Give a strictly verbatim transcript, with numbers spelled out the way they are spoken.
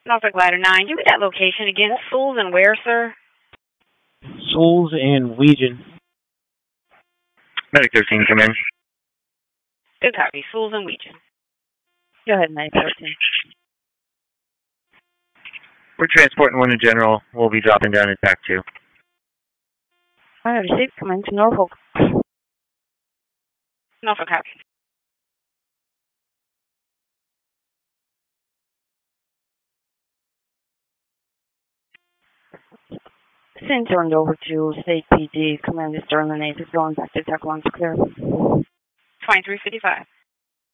Norfolk Ladder nine, give me that location again. Schools and where, sir? Schools and Legion. Medic thirteen, come in. Good copy. Schools and Legion. Go ahead, Medic thirteen. We're transporting one in general. We'll be dropping down in Pack two. I have received. Come in to Norfolk. Norfolk copy. Scene turned over to State P D. Commander Sterling eight is going back to Tech one to clear. twenty-three fifty-five.